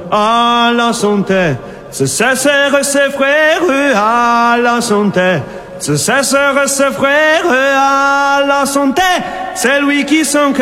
à la santé. Ce cessèrent ses frères à la santé. Ce cessèrent ses frères à la santé. C'est lui qui s'en